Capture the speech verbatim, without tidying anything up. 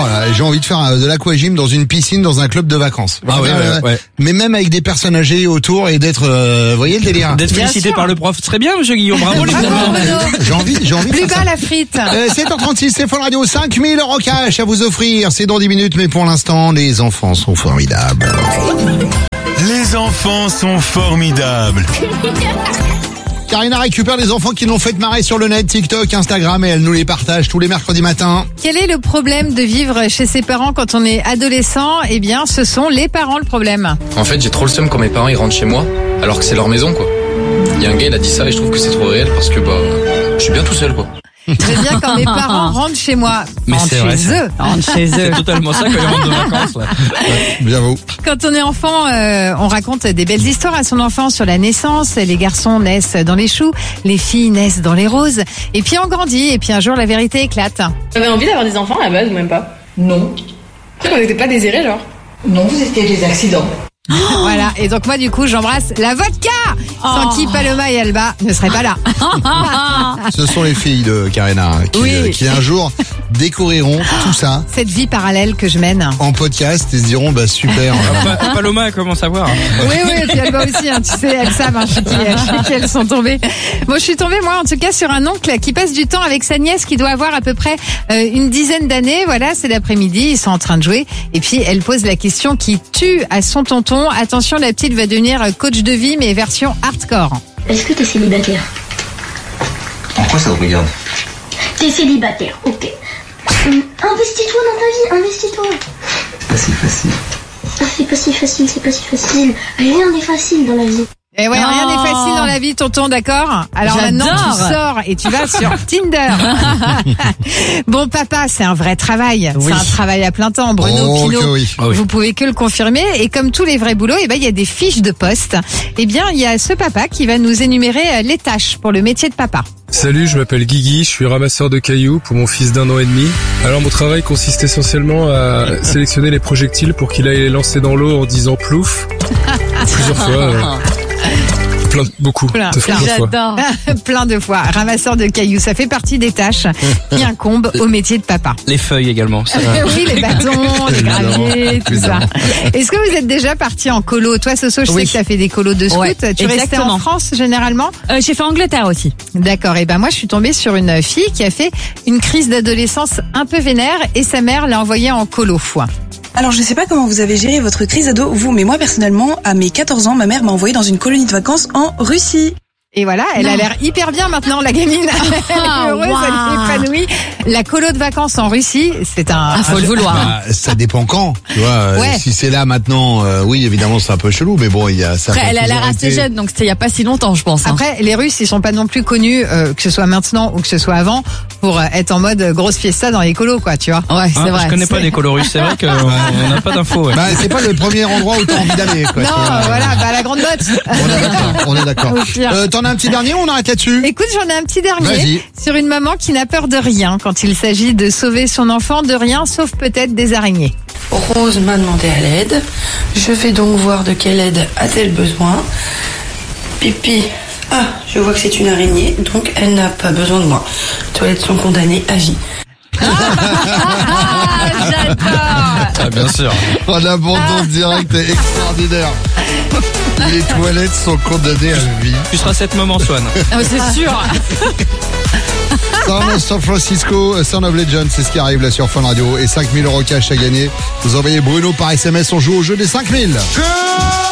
là, j'ai envie de faire euh, de l'aquagym dans une piscine, dans un club de vacances. Ah ouais, euh, ouais, ouais. Mais même avec des personnes âgées autour et d'être, euh, vous voyez le délire. D'être félicité par le prof. Très bien, monsieur Guillaume. Bravo, les Bravo, enfants. Bruno. J'ai envie, j'ai envie de Plus faire bas ça. la frite. Euh, sept heures trente-six, c'est Fun Radio, cinq mille euros cash à vous offrir. C'est dans dix minutes, mais pour l'instant, les enfants sont formidables. Les enfants sont formidables. Karina récupère les enfants qui l'ont fait marrer sur le net, TikTok, Instagram, et elle nous les partage tous les mercredis matins. Quel est le problème de vivre chez ses parents quand on est adolescent? Eh bien, ce sont les parents le problème. En fait, j'ai trop le seum quand mes parents ils rentrent chez moi, alors que c'est leur maison, quoi. Il y a un gars, il a dit ça et je trouve que c'est trop réel parce que bah, je suis bien tout seul, quoi. J'aime bien quand mes parents rentrent chez moi. Mais Rentrent c'est vrai, chez ça. eux. Rentrent chez eux. C'est totalement ça quand ils rentrent de vacances. Là. J'avoue. Quand on est enfant, euh, on raconte des belles histoires à son enfant sur la naissance. Les garçons naissent dans les choux, les filles naissent dans les roses. Et puis on grandit, et puis un jour la vérité éclate. J'avais envie d'avoir des enfants à la base ou même pas? Non. Parce qu'on n'était pas désirés, genre. Non, c'était des accidents. Voilà, et donc moi du coup j'embrasse la vodka, sans qui Paloma et Alba ne seraient pas là. Ce sont les filles de Karina qui, Oui. euh, qui un jour découvriront tout ça Cette vie parallèle que je mène. en podcast et se diront bah super. Pa- Paloma, elle commence à voir. Oui, oui, et puis Alba aussi, hein, tu sais, elles savent hein, chez, qui, chez qui elles sont tombées. Bon, je suis tombée, moi, en tout cas, sur un oncle qui passe du temps avec sa nièce qui doit avoir à peu près euh, une dizaine d'années. Voilà, c'est l'après-midi, ils sont en train de jouer. Et puis, elle pose la question qui tue à son tonton. Attention, la petite va devenir coach de vie, mais version hardcore. Est-ce que t'es célibataire? En quoi ça te regarde? T'es célibataire, ok. Hum, Investis-toi dans ta vie, investis-toi. C'est pas si facile. Ah, c'est pas si facile, c'est pas si facile. Rien n'est facile dans la vie. Et ouais, rien Oh. n'est facile dans la vie, tonton, d'accord? Alors J'adore. maintenant, tu sors et tu vas sur Tinder. Bon, papa, c'est un vrai travail. Oui. C'est un travail à plein temps. Bruno, Oh, Pinot, que oui. Ah oui. vous pouvez que le confirmer. Et comme tous les vrais boulots, eh ben, il y a des fiches de poste. Eh bien, il y a ce papa qui va nous énumérer euh, les tâches pour le métier de papa. Salut, je m'appelle Guigui, je suis ramasseur de cailloux pour mon fils d'un an et demi. Alors mon travail consiste essentiellement à sélectionner les projectiles pour qu'il aille les lancer dans l'eau en disant plouf. Plusieurs fois. euh, plein, beaucoup. Plein, de fois, plein. plusieurs fois. J'adore. Plein de fois. Ramasseur de cailloux, ça fait partie des tâches qui incombent au métier de papa. Les feuilles également. Ça. Oui, les bâtons, les graviers, tout ça. Est-ce que vous êtes déjà parti en colo? Toi, Soso, je Oui. sais que tu as fait des colos de scout. Ouais, tu restais exactement. en France généralement? Euh, j'ai fait Angleterre aussi. D'accord. Et ben moi, je suis tombée sur une fille qui a fait une crise d'adolescence un peu vénère et sa mère l'a envoyée en colo. Alors je sais pas comment vous avez géré votre crise ado, vous, mais moi personnellement, à mes quatorze ans, ma mère m'a envoyé dans une colonie de vacances en Russie. Et voilà, elle a l'air hyper bien maintenant, la gamine. Elle est heureuse, Wow. elle est épanouie. La colo de vacances en Russie, c'est un... Ah, faut le vouloir. Bah, ça dépend quand, tu vois. euh, Ouais. Si c'est là maintenant, euh, oui, évidemment, c'est un peu chelou, mais bon, il y a ça. Après, peut elle a l'air toujours assez été- jeune, donc c'était il y a pas si longtemps, je pense. hein. Après, les Russes, ils sont pas non plus connus, euh, que ce soit maintenant ou que ce soit avant, pour euh, être en mode grosse fiesta dans les colos, quoi, tu vois. Ouais, c'est Ah, vrai. je connais pas C'est- les colorus, c'est vrai qu'on n'a pas d'infos. Ouais. Bah, c'est pas le premier endroit où t'as envie d'aller, quoi. Non, tu vois. voilà, bah la grande botte. On est d'accord, on est d'accord. Au pire. Euh, T'en as un petit dernier ou on arrête là-dessus? Écoute, j'en ai un petit Vas-y. dernier sur une maman qui n'a peur de rien quand il s'agit de sauver son enfant de rien, sauf peut-être des araignées. Rose m'a demandé à l'aide. Je vais donc voir de quelle aide a-t-elle besoin. Pipi. Ah, je vois que c'est une araignée, donc elle n'a pas besoin de moi. Les toilettes sont condamnées à vie. Ah, j'adore. Ah, bien sûr. Oh, l'abandon direct est extraordinaire. Les toilettes sont condamnées à vie. Tu seras cette maman, Swan. Ah, c'est sûr. Son of San Francisco, Son of Legend, c'est ce qui arrive là sur Fun Radio. Et cinq mille euros cash à gagner. Vous envoyez Bruno par S M S, on joue au jeu des cinq mille.